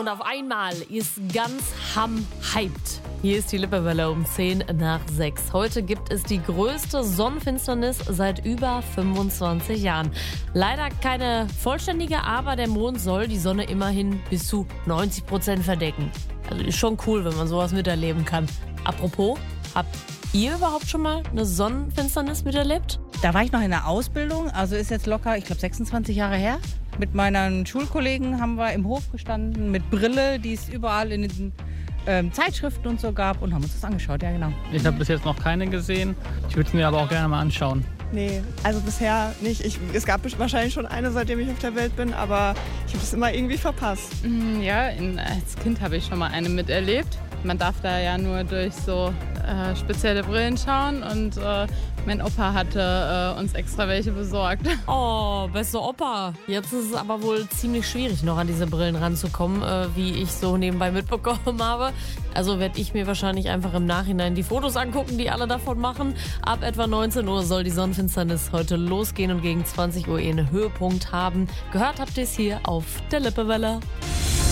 auf einmal ist ganz hyped. Hier ist die Lippewelle um 5:10. Heute gibt es die größte Sonnenfinsternis seit über 25 Jahren. Leider keine vollständige, aber der Mond soll die Sonne immerhin bis zu 90% verdecken. Also ist schon cool, wenn man sowas miterleben kann. Apropos, habt ihr überhaupt schon mal eine Sonnenfinsternis miterlebt? Da war ich noch in der Ausbildung, also ist jetzt locker, ich glaube 26 Jahre her. Mit meinen Schulkollegen haben wir im Hof gestanden mit Brille, die es überall in den Zeitschriften und so gab und haben uns das angeschaut, ja genau. Ich habe bis jetzt noch keine gesehen, ich würde es mir aber auch gerne mal anschauen. Nee, also bisher nicht. Es gab wahrscheinlich schon eine, seitdem ich auf der Welt bin, aber ich habe es immer irgendwie verpasst. Ja, als Kind habe ich schon mal eine miterlebt. Man darf da ja nur durch so spezielle Brillen schauen und mein Opa hatte uns extra welche besorgt. Oh, bester Opa. Jetzt ist es aber wohl ziemlich schwierig, noch an diese Brillen ranzukommen, wie ich so nebenbei mitbekommen habe. Also werde ich mir wahrscheinlich einfach im Nachhinein die Fotos angucken, die alle davon machen. Ab etwa 19 Uhr soll die Sonnenfinsternis heute losgehen und gegen 20 Uhr ihren Höhepunkt haben. Gehört habt ihr es hier auf der Lippewelle.